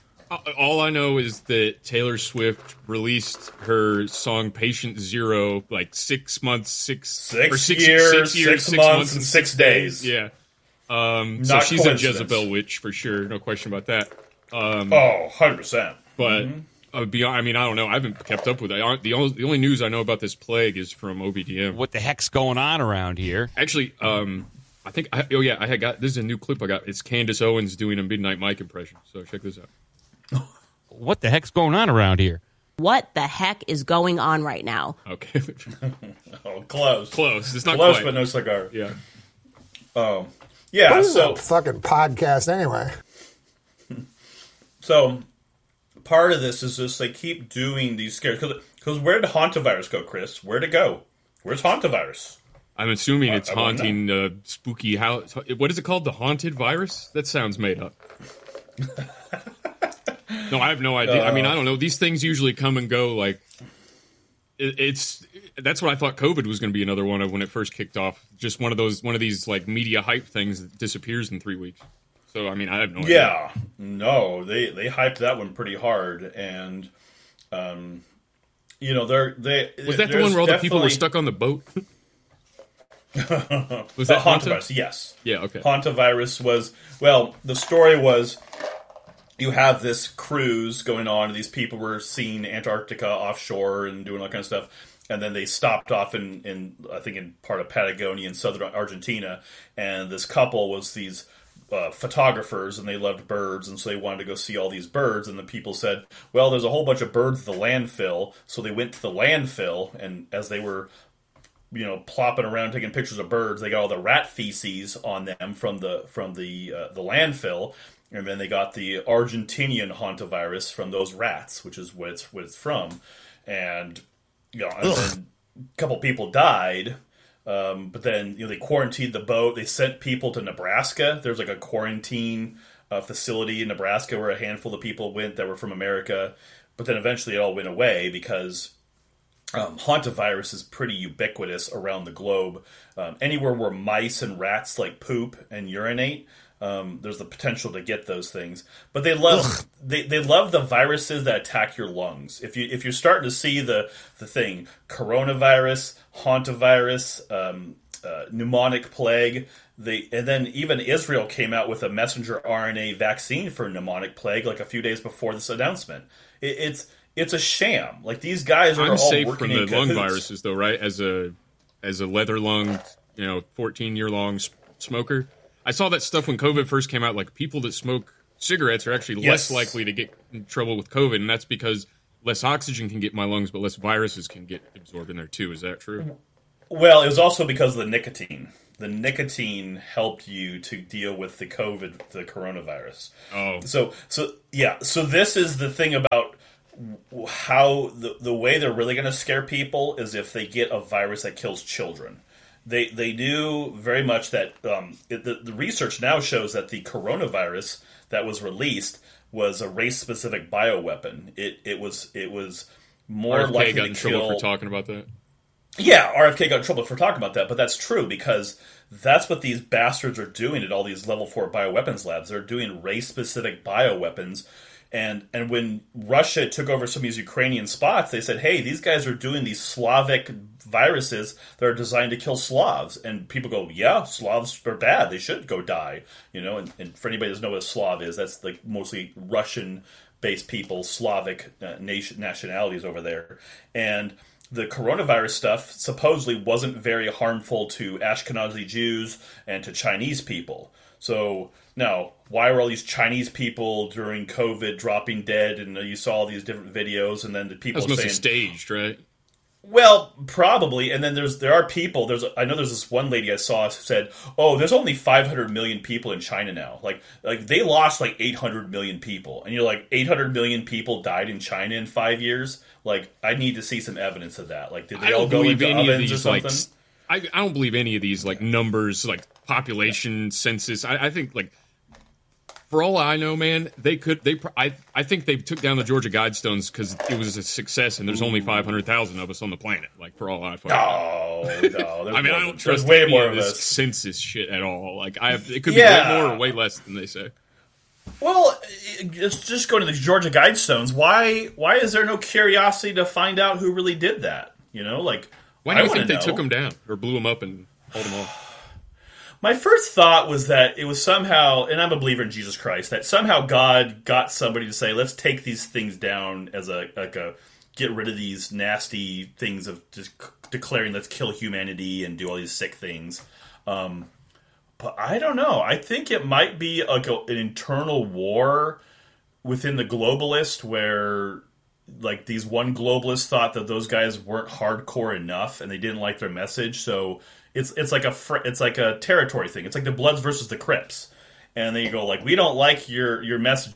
All I know is that Taylor Swift released her song "Patient Zero" like 6 months, six years, 6 months, and 6 days. Yeah. So she's a Jezebel witch for sure, no question about that.
100%.
But beyond, I don't know. I haven't kept up with it. The only news I know about this plague is from OBDM.
What the heck's going on around here?
Actually, I think. I had got this is a new clip I got. It's Candace Owens doing a Midnight Mike impression. So check this out.
What the heck's going on around here?
What the heck is going on right now?
Okay.
Close.
It's not
close,
quite.
but no cigar.
Yeah.
Oh. Yeah,
what is a fucking podcast anyway?
So part of this is just they keep doing these scares. Because where did Hantavirus go, Chris? Where'd it go? Where's Hantavirus?
I'm assuming it's haunting spooky house. What is it called? The haunted virus? That sounds made up. No, I have no idea. I don't know. These things usually come and go. Like that's what I thought COVID was going to be another one of when it first kicked off. Just one of these like media hype things that disappears in 3 weeks. So I have no idea.
Yeah, no, they hyped that one pretty hard, and was
that the one where all the people were stuck on the boat? Was that
Hantavirus? Yes.
Yeah. Okay.
Hantavirus was the story was. You have this cruise going on. These people were seeing Antarctica offshore and doing all that kind of stuff. And then they stopped off in I think in part of Patagonia in southern Argentina. And this couple was these photographers, and they loved birds. And so they wanted to go see all these birds. And the people said, well, there's a whole bunch of birds at the landfill. So they went to the landfill. And as they were plopping around taking pictures of birds, they got all the rat feces on them from the landfill. And then they got the Argentinian hantavirus from those rats, which is what it's from. And and then a couple people died. But then they quarantined the boat. They sent people to Nebraska. There's like a quarantine facility in Nebraska where a handful of people went that were from America. But then eventually it all went away because hantavirus is pretty ubiquitous around the globe. Anywhere where mice and rats like poop and urinate, there's the potential to get those things. But they love they love the viruses that attack your lungs. If you're starting to see the thing, coronavirus, hantavirus, pneumonic plague, and then even Israel came out with a messenger RNA vaccine for pneumonic plague like a few days before this announcement. It's a sham. Like these guys are
I'm
all
safe
working
from the
in
lung
cahoots.
viruses, though, right? As a leather lung, 14-year-long smoker. I saw that stuff when COVID first came out. Like people that smoke cigarettes are actually less likely to get in trouble with COVID, and that's because less oxygen can get in my lungs, but less viruses can get absorbed in there too. Is that true?
Well, it was also because of the nicotine. The nicotine helped you to deal with the coronavirus.
Oh,
So this is the thing about how the way they're really going to scare people is if they get a virus that kills children. They knew very much that the research now shows that the coronavirus that was released was a race-specific bioweapon. It was more
RFK
likely
got
to
in trouble
kill.
for talking about that.
Yeah, RFK got in trouble for talking about that, but that's true because that's what these bastards are doing at all these level 4 bioweapons labs. They're doing race-specific bioweapons. And when Russia took over some of these Ukrainian spots, they said, hey, these guys are doing these Slavic viruses that are designed to kill Slavs. And people go, yeah, Slavs are bad. They should go die. And for anybody who doesn't know what a Slav is, that's like mostly Russian-based people, Slavic nationalities over there. And the coronavirus stuff supposedly wasn't very harmful to Ashkenazi Jews and to Chinese people. So now, why were all these Chinese people during COVID dropping dead? And you saw all these different videos, and then the people
That was mostly
saying,
staged, right?
well, probably. And then there are people. I know there's this one lady I saw who said, "Oh, there's only 500 million people in China now. Like they lost like 800 million people." And you're like, 800 million people died in China in 5 years. Like, I need to see some evidence of that. Like, did they all go into ovens or something?
I don't believe any of these like numbers, like population census. I think like for all I know, man, I think they took down the Georgia Guidestones because it was a success, and there's only 500,000 of us on the planet. Like for all I fucking know.
No.
I mean, I don't trust
way
any
more
of
of
this
us.
census shit at all. Like it could be way more or way less than they say.
Well, it's just going to the Georgia Guidestones. Why is there no curiosity to find out who really did that?
Why do you think they took them down or blew them up and hauled them off?
My first thought was that it was somehow, and I'm a believer in Jesus Christ, that somehow God got somebody to say, let's take these things down as a get rid of these nasty things of just declaring let's kill humanity and do all these sick things. But I don't know. I think it might be like an internal war within the globalist where like these one globalist thought that those guys weren't hardcore enough and they didn't like their message. So it's like a territory thing. It's like the Bloods versus the Crips. And then you go like, we don't like your messaging,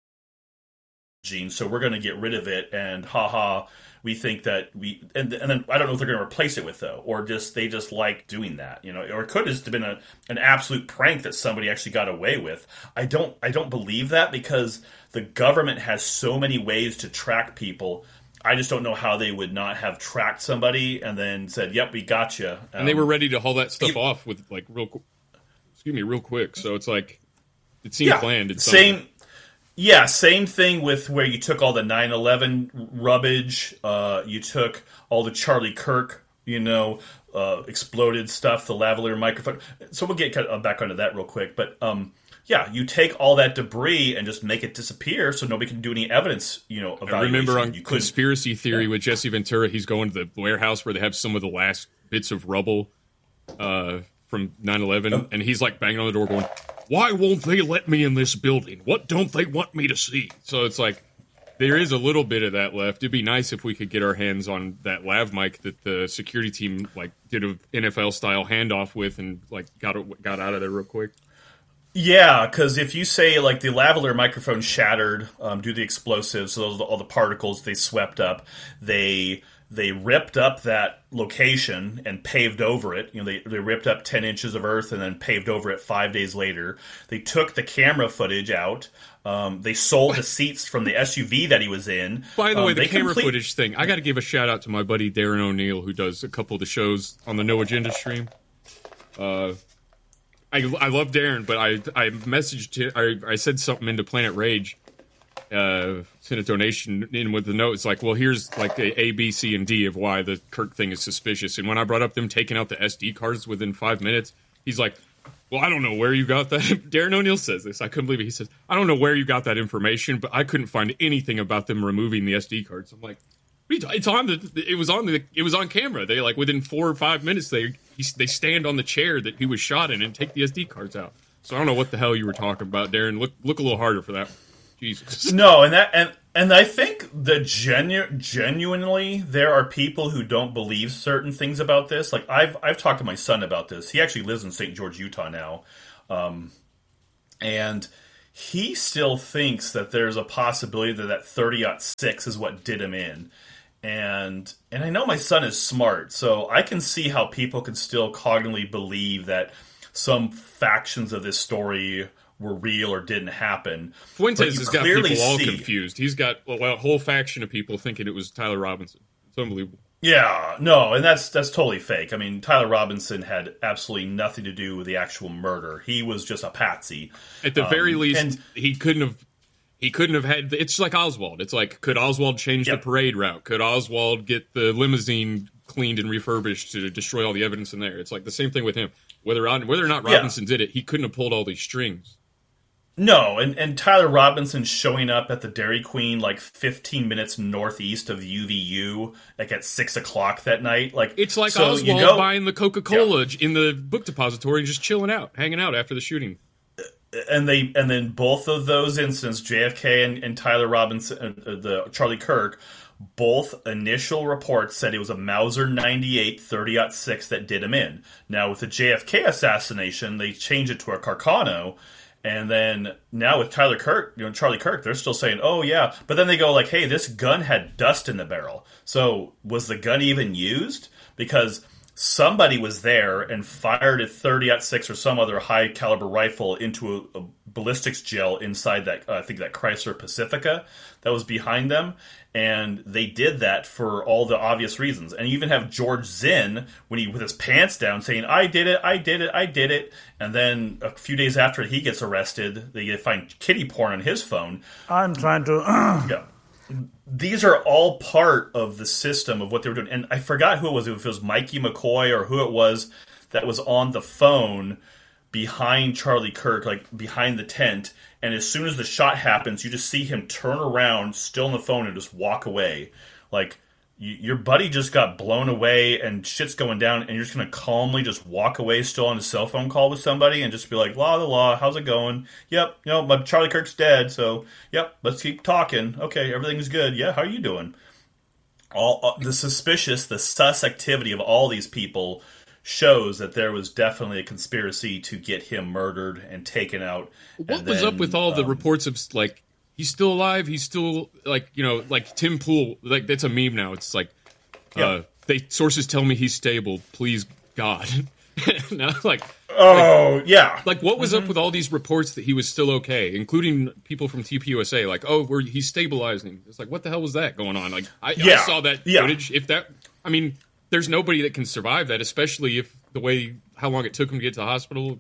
so we're going to get rid of it. And we think that and then I don't know if they're going to replace it with though, or they just like doing that, or it could have just been an absolute prank that somebody actually got away with. I don't believe that because the government has so many ways to track people. I just don't know how they would not have tracked somebody and then said, "Yep, we got you."
And they were ready to haul that stuff off with like real quick. So it's like it seemed planned. It's
same. Yeah, same thing with where you took all the 9/11 rubbish, you took all the Charlie Kirk, exploded stuff, the lavalier microphone. So we'll get back onto that real quick. But you take all that debris and just make it disappear so nobody can do any evidence, evaluation.
I remember on Conspiracy Theory with Jesse Ventura, he's going to the warehouse where they have some of the last bits of rubble from 9/11, and he's like banging on the door going, why won't they let me in this building? What don't they want me to see? So it's like, there is a little bit of that left. It'd be nice if we could get our hands on that lav mic that the security team like did a NFL-style handoff with and like got out of there real quick.
Yeah, because if you say like the lavalier microphone shattered due to the explosives, so those are all the particles they swept up, they ripped up that location and paved over it. They ripped up 10 inches of earth and then paved over it 5 days later. They took the camera footage out. They sold the seats from the SUV that he was in.
By the way, the camera footage thing, I got to give a shout out to my buddy Darren O'Neill, who does a couple of the shows on the No Agenda stream. I love Darren, but I messaged him. I said something into Planet Rage. Sent a donation in with the note. It's like, well, here's like a B, C, and D of why the Kirk thing is suspicious. And when I brought up them taking out the SD cards within 5 minutes, he's like, well, I don't know where you got that. Darren O'Neill says this. I couldn't believe it. He says, I don't know where you got that information, but I couldn't find anything about them removing the SD cards. I'm like, it's on it was on camera. They like within 4 or 5 minutes they stand on the chair that he was shot in and take the SD cards out. So I don't know what the hell you were talking about, Darren. Look a little harder for that. Jesus.
No, and I think genuinely there are people who don't believe certain things about this. Like I've talked to my son about this. He actually lives in St. George, Utah now, and he still thinks that there's a possibility that 30-06 is what did him in. And I know my son is smart, so I can see how people can still cognitively believe that some factions of this story were real or didn't happen.
Fuentes has got people all confused. He's got a whole faction of people thinking it was Tyler Robinson. It's unbelievable.
Yeah, no, and that's totally fake. I mean, Tyler Robinson had absolutely nothing to do with the actual murder. He was just a patsy.
At the very least, he couldn't have had. It's like Oswald. It's like, could Oswald change the parade route? Could Oswald get the limousine cleaned and refurbished to destroy all the evidence in there? It's like the same thing with him. Whether or not Robinson did it, he couldn't have pulled all these strings.
No, and Tyler Robinson showing up at the Dairy Queen like 15 minutes northeast of UVU, like at 6 o'clock that night. Like
it's like so Oswald buying the Coca-Cola in the book depository and just chilling out, hanging out after the shooting.
And then both of those incidents, JFK and Tyler Robinson, the Charlie Kirk, both initial reports said it was a Mauser 98 30-06 that did him in. Now with the JFK assassination, they changed it to a Carcano. And then now with Charlie Kirk, they're still saying, oh yeah. But then they go like, hey, this gun had dust in the barrel. So was the gun even used? Because somebody was there and fired a 30-06 or some other high caliber rifle into a ballistics gel inside that, I think that Chrysler Pacifica that was behind them. And they did that for all the obvious reasons. And you even have George Zinn, when he with his pants down, saying, I did it. And then a few days after he gets arrested, they find kitty porn on his phone.
I'm trying to...
Yeah. These are all part of the system of what they were doing. And I forgot who it was, if it was Mikey McCoy or who it was that was on the phone behind Charlie Kirk, like behind the tent. And as soon as the shot happens, you just see him turn around, still on the phone, and just walk away. Like, your buddy just got blown away and shit's going down, and you're just going to calmly just walk away still on a cell phone call with somebody and just be like, la la la, how's it going? Yep, but Charlie Kirk's dead, so, yep, let's keep talking. Okay, everything's good. Yeah, how are you doing? All the suspicious, the sus activity of all these people shows that there was definitely a conspiracy to get him murdered and taken out.
What was up with all the reports of, like, he's still alive, he's still, like, like Tim Pool, like, that's a meme now. It's like, sources tell me he's stable, please, God. Now, like, Like, what was up with all these reports that he was still okay, including people from TPUSA, like, he's stabilizing. It's like, what the hell was that going on? Like, I saw that footage. There's nobody that can survive that, especially if how long it took him to get to the hospital.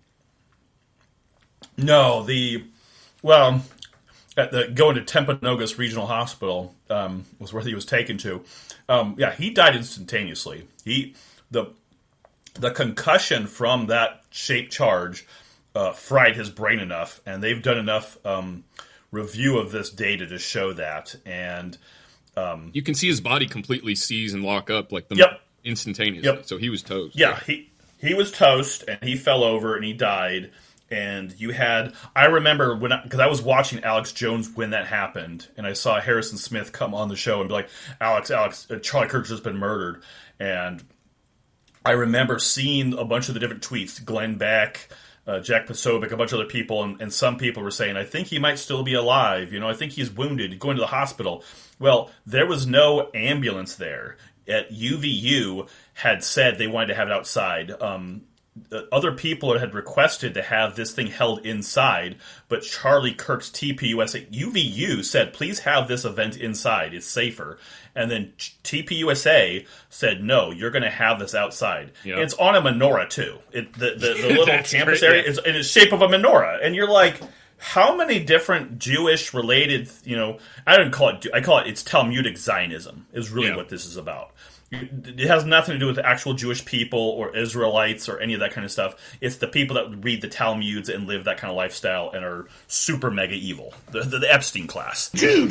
No, going to Timpanogos Regional Hospital was where he was taken to. He died instantaneously. The concussion from that shaped charge fried his brain enough, and they've done enough review of this data to show that. And
you can see his body completely seize and lock up like instantaneously.
Yep.
So he was toast.
Yeah, he was toast, and he fell over and he died. And I remember because I was watching Alex Jones when that happened, and I saw Harrison Smith come on the show and be like, Alex, Charlie Kirk's just been murdered. And I remember seeing a bunch of the different tweets, Glenn Beck, Jack Posobiec, a bunch of other people, and some people were saying, I think he might still be alive. I think he's wounded, going to the hospital. Well, there was no ambulance there. At UVU had said they wanted to have it outside. Other people had requested to have this thing held inside, but Charlie Kirk's TPUSA, UVU said, please have this event inside. It's safer. And then TPUSA said, no, you're going to have this outside. Yep. And it's on a menorah, too. The little campus area is in the shape of a menorah. And you're like, how many different Jewish-related, I call it, it's Talmudic Zionism is really what this is about. It has nothing to do with the actual Jewish people or Israelites or any of that kind of stuff. It's the people that read the Talmuds and live that kind of lifestyle and are super mega evil. The Epstein class.
Jew.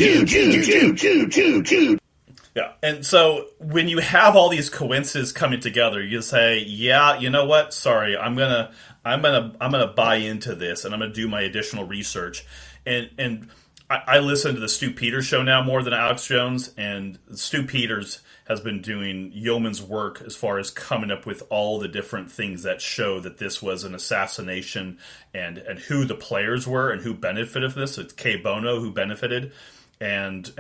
Yeah, and so when you have all these coincidences coming together, you say, "Yeah, you know what? Sorry, I'm gonna buy into this, and I'm gonna do my additional research." And I listen to the Stu Peters show now more than Alex Jones, and Stu Peters has been doing yeoman's work as far as coming up with all the different things that show that this was an assassination and who the players were and who benefited from this. It's Kay Bono who benefited. And